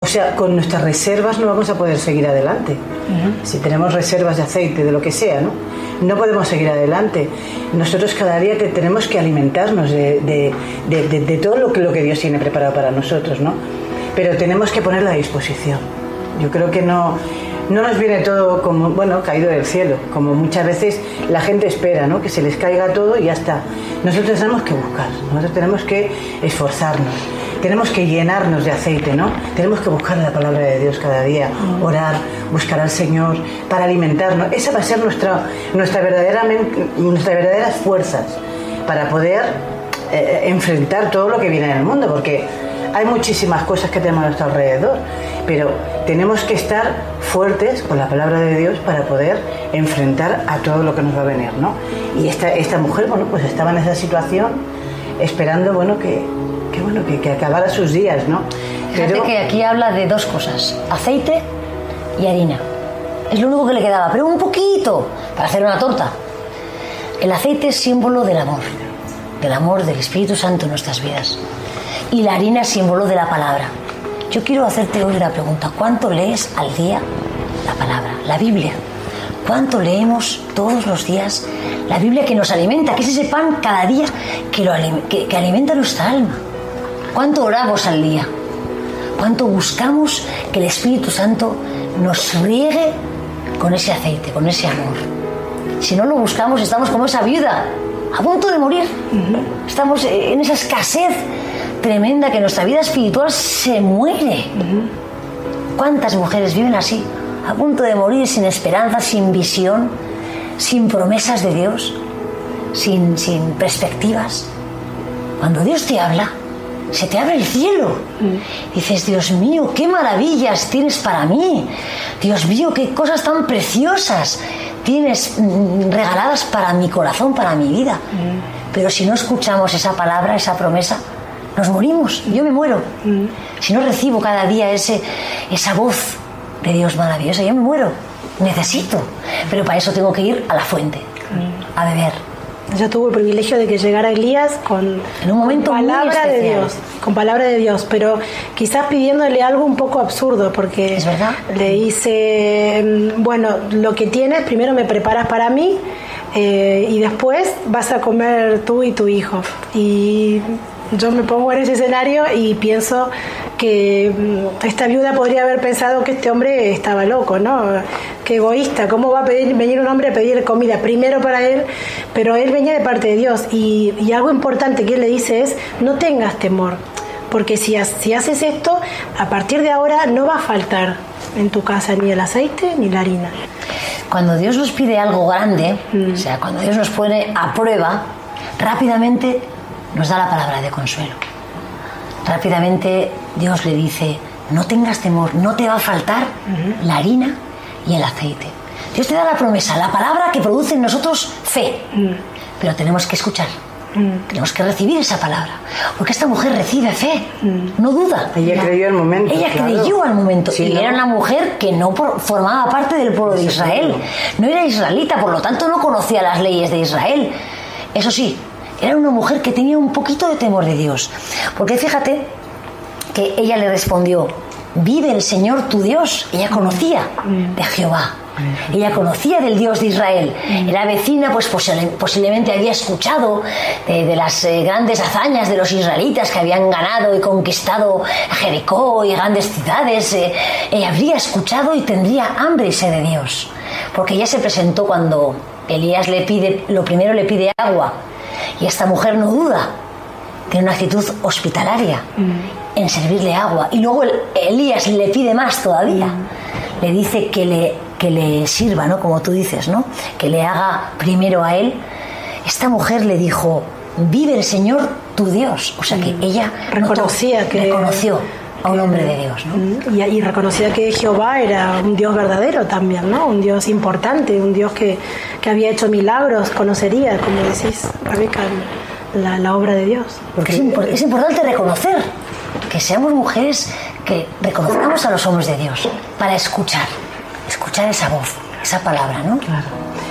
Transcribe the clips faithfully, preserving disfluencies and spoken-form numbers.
sea, con nuestras reservas no vamos a poder seguir adelante. Uh-huh. Si tenemos reservas de aceite, de lo que sea, ¿no? No podemos seguir adelante. Nosotros cada día te, tenemos que alimentarnos de, de, de, de, de todo lo que, lo que Dios tiene preparado para nosotros, ¿no? Pero tenemos que ponerlo a disposición. Yo creo que no, no nos viene todo como, bueno, caído del cielo, como muchas veces la gente espera, ¿no? Que se les caiga todo y ya está. Nosotros tenemos que buscar, nosotros tenemos que esforzarnos. Tenemos que llenarnos de aceite, ¿no? Tenemos que buscar la palabra de Dios cada día, orar, buscar al Señor para alimentarnos. Esa va a ser nuestra, nuestra, verdaderamente, nuestras verdaderas fuerzas para poder eh, enfrentar todo lo que viene en el mundo, porque hay muchísimas cosas que tenemos a nuestro alrededor, pero tenemos que estar fuertes con la palabra de Dios para poder enfrentar a todo lo que nos va a venir, ¿no? Y esta, esta mujer, bueno, pues estaba en esa situación esperando, bueno, que... que bueno, que, que acabara sus días, ¿no? Fíjate pero... que aquí habla de dos cosas, aceite y harina. Es lo único que le quedaba, pero un poquito para hacer una torta. El aceite es símbolo del amor, del amor del Espíritu Santo en nuestras vidas. Y la harina es símbolo de la palabra. Yo quiero hacerte hoy la pregunta, ¿cuánto lees al día la palabra, la Biblia? ¿Cuánto leemos todos los días la Biblia que nos alimenta, que es ese pan cada día que, lo, que, que alimenta nuestra alma? ¿Cuánto oramos al día? ¿Cuánto buscamos que el Espíritu Santo nos riegue con ese aceite, con ese amor? Si no lo buscamos, estamos como esa viuda, a punto de morir. Uh-huh. Estamos en esa escasez tremenda que nuestra vida espiritual se muere. Uh-huh. ¿Cuántas mujeres viven así? A punto de morir, sin esperanza, sin visión, sin promesas de Dios, sin, sin perspectivas. Cuando Dios te habla, se te abre el cielo. Mm. Dices, Dios mío, qué maravillas tienes para mí. Dios mío, qué cosas tan preciosas tienes mm, regaladas para mi corazón, para mi vida. Mm. Pero si no escuchamos esa palabra, esa promesa, nos morimos. Yo me muero. Mm. Si no recibo cada día ese, esa voz de Dios maravillosa, yo me muero. Necesito. Pero para eso tengo que ir a la fuente, mm. a beber. Yo tuve el privilegio de que llegara Elías con, en un momento con palabra de Dios, con palabra de Dios, pero quizás pidiéndole algo un poco absurdo, porque ¿es verdad? Le dice, bueno, lo que tienes, primero me preparas para mí eh, y después vas a comer tú y tu hijo. Y yo me pongo en ese escenario y pienso que esta viuda podría haber pensado que este hombre estaba loco, ¿no? Qué egoísta, ¿cómo va a pedir, venir un hombre a pedir comida primero para él? Pero él venía de parte de Dios y, y algo importante que él le dice es, no tengas temor, porque si, si haces esto, a partir de ahora no va a faltar en tu casa ni el aceite ni la harina. Cuando Dios nos pide algo grande, mm. o sea, cuando Dios nos pone a prueba, rápidamente nos da la palabra de consuelo. Rápidamente Dios le dice, no tengas temor, no te va a faltar uh-huh. la harina y el aceite. Dios te da la promesa, la palabra que produce en nosotros fe, uh-huh. pero tenemos que escuchar, uh-huh. tenemos que recibir esa palabra, porque esta mujer recibe fe, uh-huh. no duda. Ella no. creyó al momento. Ella claro. creyó al momento, sí, y ¿no? era una mujer que no por, formaba parte del pueblo de Israel, no era israelita, por lo tanto no conocía las leyes de Israel. Eso sí, era una mujer que tenía un poquito de temor de Dios, porque fíjate que ella le respondió, vive el Señor tu Dios. Ella conocía de Jehová, ella conocía del Dios de Israel, era vecina, pues posiblemente había escuchado de, de las eh, grandes hazañas de los israelitas que habían ganado y conquistado Jericó y grandes ciudades. eh, ella habría escuchado y tendría hambre y sed de Dios, porque ella se presentó cuando Elías le pide, lo primero le pide agua, y esta mujer no duda, tiene una actitud hospitalaria mm. en servirle agua, y luego el, Elías le pide más todavía, mm. le dice que le, que le sirva, ¿no? Como tú dices, ¿no? Que le haga primero a él. Esta mujer le dijo, vive el Señor tu Dios, o sea que mm. ella reconocía notó, que reconoció a un hombre de Dios, ¿no? Y, y reconocía que Jehová era un Dios verdadero también, ¿no? Un Dios importante, un Dios que, que había hecho milagros, conocería, como decís, Rebeca, la, la obra de Dios. Porque es, impor- es importante reconocer, que seamos mujeres que reconozcamos a los hombres de Dios para escuchar, escuchar esa voz, esa palabra, ¿no? Claro.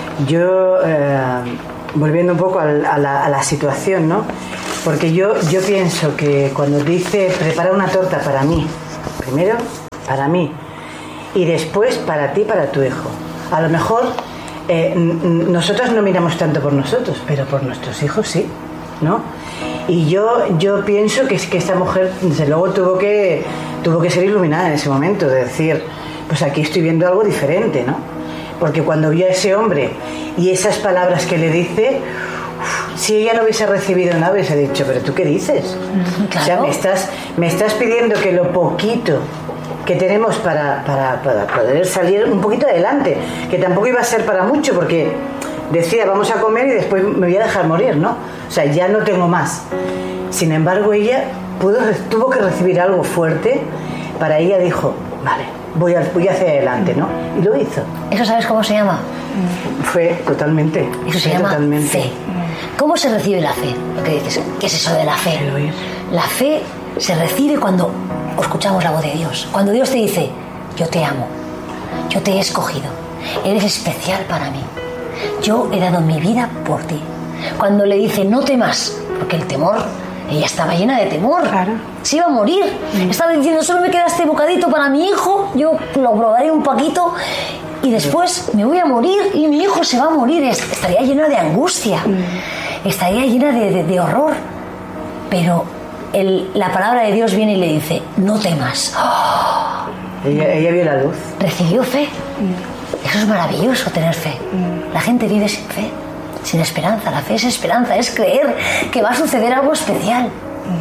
Yo, eh, volviendo un poco a la, a la, a la situación, ¿no? Porque yo, yo pienso que cuando dice prepara una torta para mí, primero para mí. Y después para ti, para tu hijo. A lo mejor eh, nosotros no miramos tanto por nosotros, pero por nuestros hijos sí, ¿no? Y yo, yo pienso que, que esta mujer, desde luego, tuvo que, tuvo que ser iluminada en ese momento, de decir, pues aquí estoy viendo algo diferente, ¿no? Porque cuando vio a ese hombre y esas palabras que le dice, uf, si ella no hubiese recibido nada, hubiese dicho, ¿pero tú qué dices? Claro. O sea, me estás, me estás pidiendo que lo poquito que tenemos para, para, para poder salir un poquito adelante, que tampoco iba a ser para mucho, porque decía, vamos a comer y después me voy a dejar morir, ¿no? O sea, ya no tengo más. Sin embargo, ella pudo, tuvo que recibir algo fuerte. Para ella dijo, vale, voy, a, voy hacia adelante, ¿no? Y lo hizo. ¿Eso sabes cómo se llama? Fue totalmente. Eso se llama totalmente. Fe. ¿Cómo se recibe la fe? Lo que dices, ¿qué es eso de la fe? La fe se recibe cuando escuchamos la voz de Dios. Cuando Dios te dice, yo te amo, yo te he escogido, eres especial para mí, yo he dado mi vida por ti. Cuando le dice, no temas, porque el temor, ella estaba llena de temor, claro. Se iba a morir, mm. Estaba diciendo, solo me queda este bocadito para mi hijo, yo lo probaré un poquito y después me voy a morir y mi hijo se va a morir. Estaría llena de angustia, mm. Estaría llena de, de, de horror, pero el, la palabra de Dios viene y le dice, no temas. ¡Oh! Ella, ella vio la luz. Recibió fe. Mm. Eso es maravilloso, tener fe. Mm. La gente vive sin fe, sin esperanza. La fe es esperanza, es creer que va a suceder algo especial.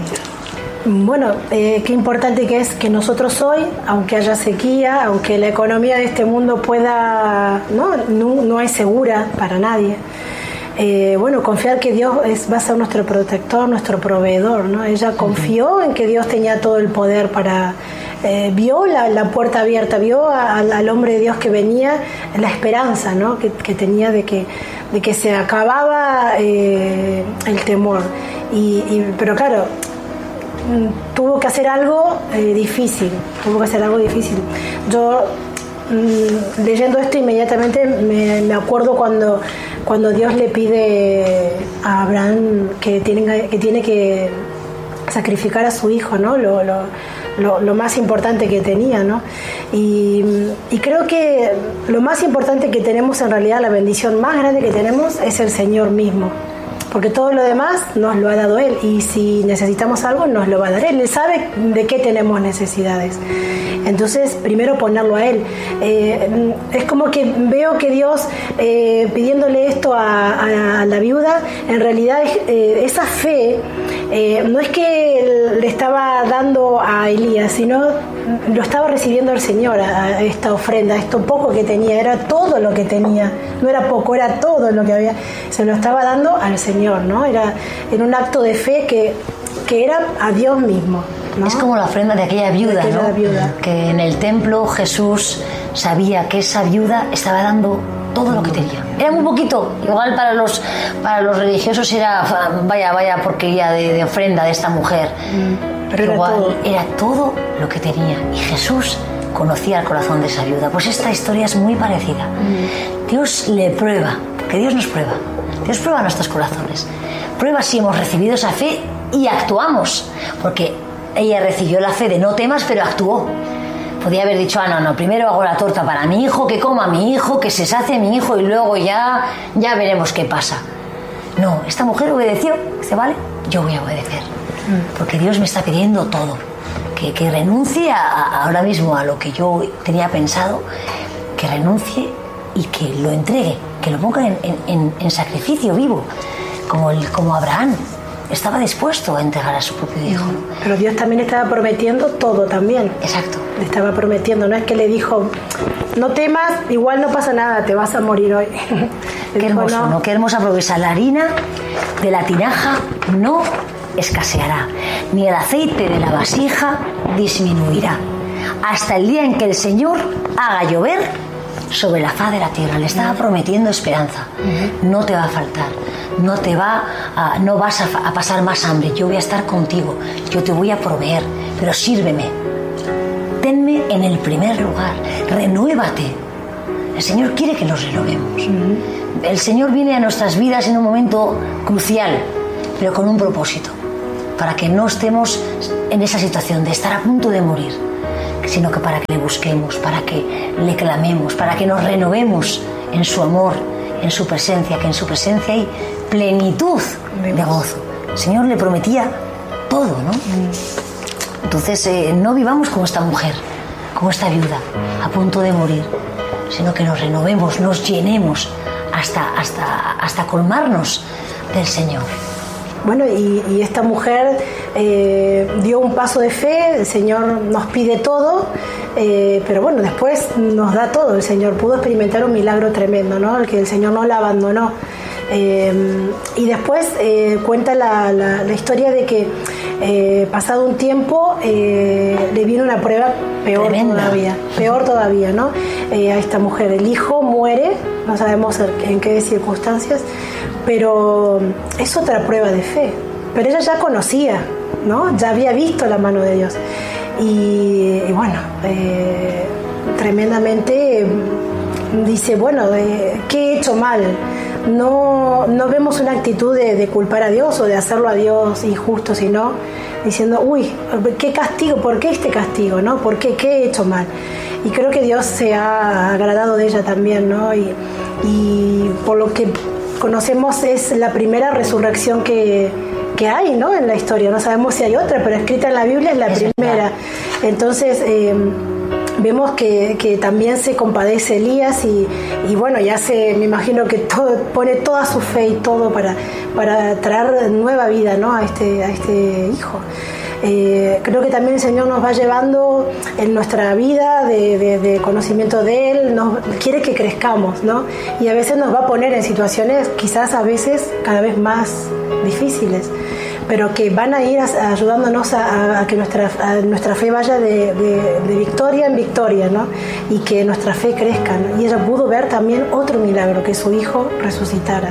Bueno, eh, qué importante que es que nosotros hoy, aunque haya sequía, aunque la economía de este mundo pueda, no, no, no es segura para nadie. Eh, bueno, confiar que Dios es, va a ser nuestro protector, nuestro proveedor, ¿no? Ella confió en que Dios tenía todo el poder para... Eh, vio la, la puerta abierta, vio a, al hombre de Dios que venía, la esperanza, ¿no? que, que tenía de que, de que se acababa eh, el temor. Y, y, pero claro, tuvo que hacer algo eh, difícil, tuvo que hacer algo difícil. Yo... leyendo esto inmediatamente me, me acuerdo cuando, cuando Dios le pide a Abraham que tiene que, tiene que sacrificar a su hijo, ¿no? Lo, lo, lo, lo más importante que tenía, ¿no? Y, y creo que lo más importante que tenemos, en realidad la bendición más grande que tenemos, es el Señor mismo, porque todo lo demás nos lo ha dado Él, y si necesitamos algo nos lo va a dar Él. Él sabe de qué tenemos necesidades. Entonces, primero ponerlo a Él. Eh, es como que veo que Dios, eh, pidiéndole esto a, a, a la viuda, en realidad eh, esa fe eh, no es que le estaba dando a Elías, sino lo estaba recibiendo el Señor, a, a esta ofrenda, a esto poco que tenía, era todo lo que tenía, no era poco, era todo lo que había, se lo estaba dando al Señor, ¿no? Era en un acto de fe que, que era a Dios mismo, ¿no? Es como la ofrenda de aquella viuda, de aquella ¿no? viuda. Que en el templo Jesús sabía que esa viuda estaba dando todo lo que tenía. Era muy poquito, igual para los para los religiosos era vaya vaya porquería de, de ofrenda de esta mujer, mm, pero era igual todo. Era todo lo que tenía, y Jesús conocía el corazón de esa viuda. Pues esta historia es muy parecida. Mm. Dios le prueba, porque Dios nos prueba. Dios prueba nuestros corazones, prueba si hemos recibido esa fe y actuamos, porque ella recibió la fe de no temas, pero actuó. Podía haber dicho, ah, no, no, primero hago la torta para mi hijo, que coma mi hijo, que se sacie mi hijo y luego ya, ya veremos qué pasa. No, esta mujer obedeció, dice, vale, yo voy a obedecer, porque Dios me está pidiendo todo, que, que renuncie a, a, ahora mismo a lo que yo tenía pensado, que renuncie y que lo entregue, que lo ponga en, en, en sacrificio vivo, como, el, como Abraham. Estaba dispuesto a entregar a su propio hijo. Pero Dios también estaba prometiendo todo también. Exacto. Le estaba prometiendo, no es que le dijo, no temas, igual no pasa nada, te vas a morir hoy. Qué dijo, hermoso, ¿no? ¿no? Qué hermosa promesa. La harina de la tinaja no escaseará, ni el aceite de la vasija disminuirá, hasta el día en que el Señor haga llover sobre la faz de la tierra. Le estaba prometiendo esperanza. Uh-huh. No te va a faltar, no te va a, no vas a, a pasar más hambre. Yo voy a estar contigo, yo te voy a proveer, pero sírveme, tenme en el primer lugar, renuévate. El Señor quiere que los renovemos. Uh-huh. El Señor viene a nuestras vidas en un momento crucial, pero con un propósito, para que no estemos en esa situación de estar a punto de morir. Que sino que para que le busquemos, para que le clamemos, para que nos renovemos en su amor, en su presencia, que en su presencia hay plenitud de gozo. El Señor le prometía todo, ¿no? Entonces, eh, no vivamos como esta mujer, como esta viuda, a punto de morir, sino que nos renovemos, nos llenemos hasta, hasta, hasta colmarnos del Señor. Bueno, y, y esta mujer eh, dio un paso de fe, el Señor nos pide todo, eh, pero bueno, después nos da todo. El Señor pudo experimentar un milagro tremendo, ¿no? El que el Señor no la abandonó. Eh, y después eh, cuenta la, la, la historia de que eh, pasado un tiempo eh, le vino una prueba peor Tremenda. todavía, peor todavía, ¿no? Eh, a esta mujer, el hijo muere, no sabemos en qué circunstancias, pero es otra prueba de fe. Pero ella ya conocía, ¿no? Ya había visto la mano de Dios. Y, y bueno, eh, tremendamente dice, bueno, eh, ¿qué he hecho mal? No, no vemos una actitud de, de culpar a Dios o de hacerlo a Dios injusto, sino diciendo, uy, qué castigo, ¿por qué este castigo? ¿No? ¿Por qué? ¿Qué he hecho mal? Y creo que Dios se ha agradado de ella también, ¿no? Y, y por lo que conocemos es la primera resurrección que, que hay, ¿no? En la historia. No sabemos si hay otra, pero escrita en la Biblia es la es primera. Verdad. Entonces eh, vemos que, que también se compadece Elías y, y bueno, ya se, me imagino que todo, pone toda su fe y todo para, para traer nueva vida, ¿no? a, este, a este hijo. Eh, creo que también el Señor nos va llevando en nuestra vida de, de, de conocimiento de Él, nos quiere que crezcamos, ¿no? Y a veces nos va a poner en situaciones quizás a veces cada vez más difíciles, pero que van a ir a, ayudándonos a, a que nuestra, a nuestra fe vaya de, de, de victoria en victoria, ¿no? Y que nuestra fe crezca, ¿no? Y ella pudo ver también otro milagro, que su hijo resucitara.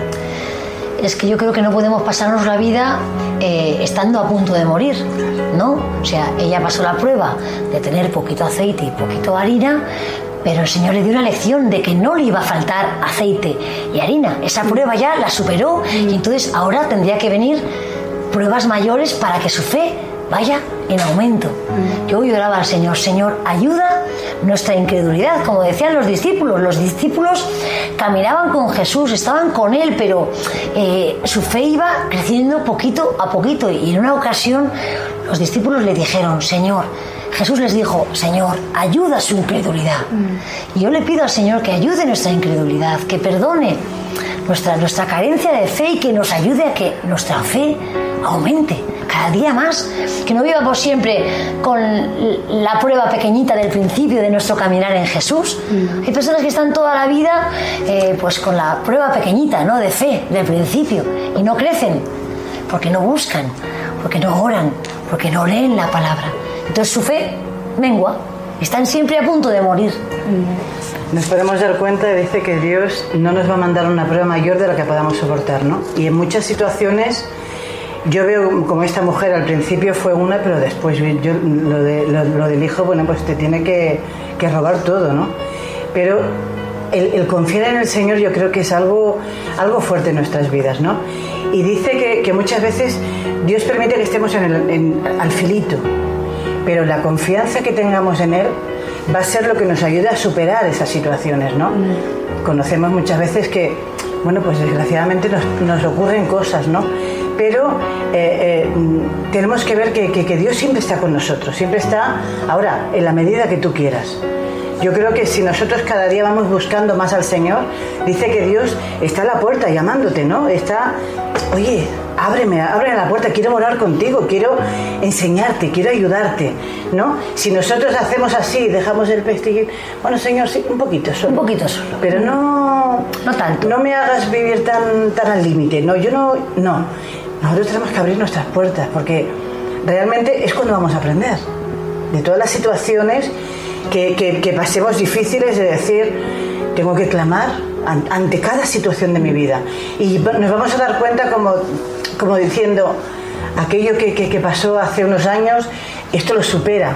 Es que yo creo que no podemos pasarnos la vida eh, estando a punto de morir, ¿no? O sea, ella pasó la prueba de tener poquito aceite y poquito harina, pero el Señor le dio una lección de que no le iba a faltar aceite y harina. Esa prueba ya la superó y entonces ahora tendría que venir pruebas mayores para que su fe vaya en aumento. Yo lloraba al Señor, Señor, ayuda nuestra incredulidad, como decían los discípulos. Los discípulos caminaban con Jesús, estaban con Él, pero eh, su fe iba creciendo poquito a poquito. Y en una ocasión los discípulos le dijeron, Señor, Jesús les dijo, Señor, ayuda su incredulidad. Mm. Y yo le pido al Señor que ayude nuestra incredulidad, que perdone nuestra, nuestra carencia de fe y que nos ayude a que nuestra fe aumente cada día más, que no vivamos siempre con la prueba pequeñita del principio de nuestro caminar en Jesús. Mm. Hay personas que están toda la vida eh, pues con la prueba pequeñita, ¿no? de fe del principio y no crecen porque no buscan, porque no oran, porque no leen la palabra. Entonces su fe mengua, están siempre a punto de morir. Mm. Nos podemos dar cuenta, dice que Dios no nos va a mandar una prueba mayor de la que podamos soportar, ¿no? Y en muchas situaciones yo veo como esta mujer al principio fue una, pero después yo, lo, de, lo, lo del hijo, bueno, pues te tiene que, que robar todo, ¿no? Pero el, el confiar en el Señor yo creo que es algo, algo fuerte en nuestras vidas, ¿no? Y dice que, que muchas veces Dios permite que estemos en el, en, al filito, pero la confianza que tengamos en Él va a ser lo que nos ayude a superar esas situaciones, ¿no? Mm. Conocemos muchas veces que, bueno, pues desgraciadamente nos, nos ocurren cosas, ¿no? Pero eh, eh, tenemos que ver que, que, que Dios siempre está con nosotros, siempre está, ahora, en la medida que tú quieras. Yo creo que si nosotros cada día vamos buscando más al Señor, dice que Dios está a la puerta llamándote, ¿no? Está, oye, ábreme, ábreme la puerta, quiero morar contigo, quiero enseñarte, quiero ayudarte, ¿no? Si nosotros hacemos así, dejamos el pestillo, bueno, Señor, sí, un poquito solo. Un poquito solo. Pero no, no tanto. No me hagas vivir tan, tan al límite, no, yo no, no. Nosotros tenemos que abrir nuestras puertas, porque realmente es cuando vamos a aprender de todas las situaciones que, que, que pasemos difíciles, de decir, tengo que clamar ante cada situación de mi vida. Y nos vamos a dar cuenta como, como diciendo, aquello que, que, que pasó hace unos años, esto lo supera,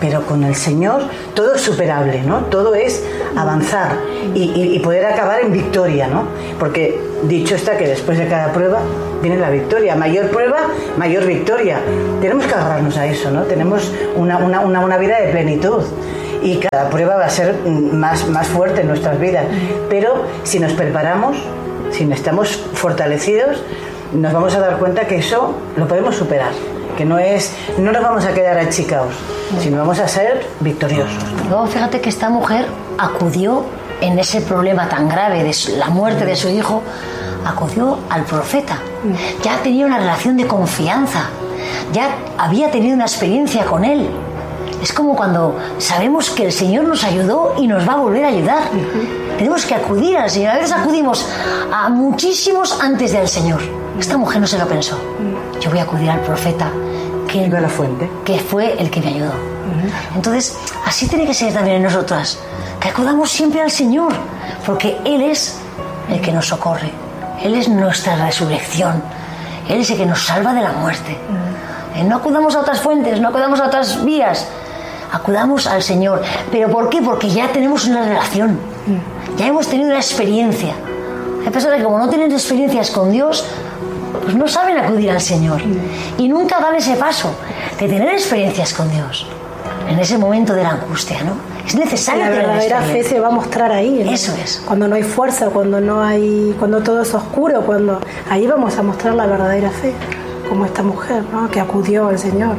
pero con el Señor todo es superable, ¿no? Todo es avanzar y, y, y poder acabar en victoria, ¿no? Porque dicho está que después de cada prueba viene la victoria. Mayor prueba, mayor victoria. Tenemos que agarrarnos a eso, ¿no? Tenemos una, una, una, una vida de plenitud. Y cada prueba va a ser más, más fuerte en nuestras vidas. Pero si nos preparamos, si estamos fortalecidos, nos vamos a dar cuenta que eso lo podemos superar. Que no es, no nos vamos a quedar achicados, sino vamos a ser victoriosos. Luego fíjate que esta mujer acudió en ese problema tan grave de la muerte de su hijo, acudió al profeta. Ya tenía una relación de confianza, ya había tenido una experiencia con él. Es como cuando sabemos que el Señor nos ayudó y nos va a volver a ayudar. Uh-huh. Tenemos que acudir al Señor. A veces acudimos a muchísimos antes del Señor. Esta mujer no se lo pensó. Uh-huh. Yo voy a acudir al profeta que, la fuente. que fue el que me ayudó. Uh-huh. Entonces, así tiene que ser también en nosotras. Que acudamos siempre al Señor, porque Él es el que nos socorre. Él es nuestra resurrección. Él es el que nos salva de la muerte. Uh-huh. Eh, no acudamos a otras fuentes, no acudamos a otras vías. Acudamos al Señor. ¿Pero por qué? Porque ya tenemos una relación. Ya hemos tenido una experiencia. Hay personas que como no tienen experiencias con Dios, pues no saben acudir al Señor. Y nunca dan ese paso de tener experiencias con Dios. En ese momento de la angustia, ¿no? Es necesario tener experiencia. La verdadera fe se va a mostrar ahí, ¿no? Eso es. Cuando no hay fuerza, cuando no hay, cuando todo es oscuro, cuando ahí vamos a mostrar la verdadera fe, como esta mujer, ¿no? Que acudió al Señor.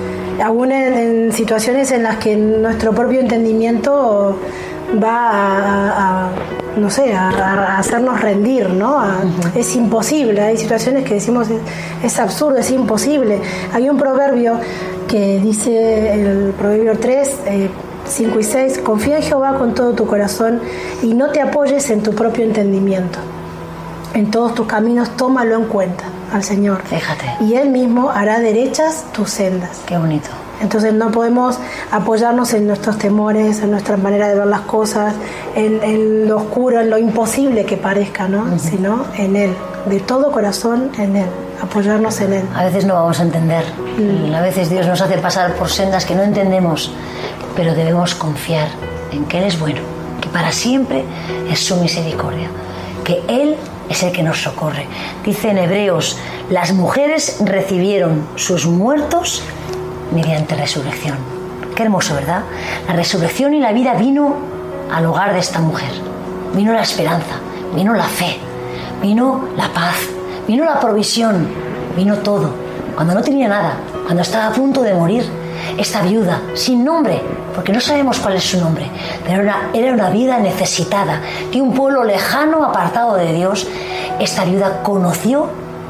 Aún en, en situaciones en las que nuestro propio entendimiento va a, a no sé, a, a hacernos rendir, ¿no? A, uh-huh. Es imposible. Hay situaciones que decimos es, es absurdo, es imposible. Hay un proverbio que dice, el proverbio tres, eh, cinco y seis, confía en Jehová con todo tu corazón y no te apoyes en tu propio entendimiento. En todos tus caminos tómalo en cuenta al Señor. Fíjate. Y Él mismo hará derechas tus sendas. Qué bonito. Entonces no podemos apoyarnos en nuestros temores, en nuestra manera de ver las cosas, en, en lo oscuro, en lo imposible que parezca, ¿no? Uh-huh. Sino en Él, de todo corazón en Él, apoyarnos en Él. A veces no vamos a entender, uh-huh. A veces Dios nos hace pasar por sendas que no entendemos, pero debemos confiar en que Él es bueno, que para siempre es su misericordia, que Él es el que nos socorre. Dice en Hebreos, las mujeres recibieron sus muertos mediante resurrección. Qué hermoso, ¿verdad? La resurrección y la vida vino al hogar de esta mujer. Vino la esperanza, vino la fe, vino la paz, vino la provisión, vino todo. Cuando no tenía nada, cuando estaba a punto de morir, esta viuda, sin nombre, porque no sabemos cuál es su nombre, pero era una, era una vida necesitada, de un pueblo lejano, apartado de Dios. Esta viuda conoció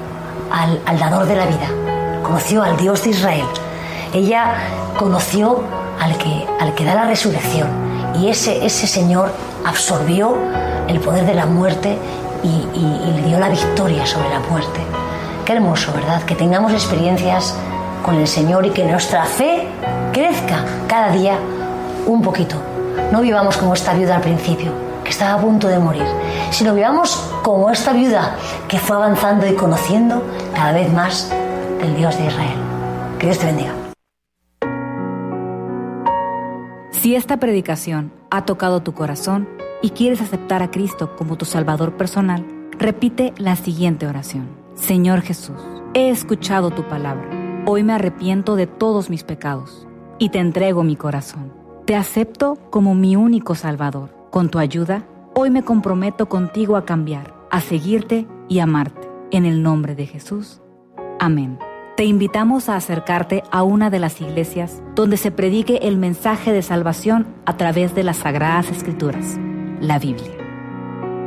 al, al dador de la vida, conoció al Dios de Israel. Ella conoció al que, al que da la resurrección, y ese, ese Señor absorbió el poder de la muerte y, y, y le dio la victoria sobre la muerte. Qué hermoso, ¿verdad? Que tengamos experiencias con el Señor y que nuestra fe crezca cada día un poquito. No vivamos como esta viuda al principio, que estaba a punto de morir, sino vivamos como esta viuda que fue avanzando y conociendo cada vez más del Dios de Israel. Que Dios te bendiga. Si esta predicación ha tocado tu corazón y quieres aceptar a Cristo como tu Salvador personal, repite la siguiente oración. Señor Jesús, he escuchado tu palabra. Hoy me arrepiento de todos mis pecados y te entrego mi corazón. Te acepto como mi único Salvador. Con tu ayuda, hoy me comprometo contigo a cambiar, a seguirte y amarte. En el nombre de Jesús. Amén. Te invitamos a acercarte a una de las iglesias donde se predique el mensaje de salvación a través de las Sagradas Escrituras, la Biblia.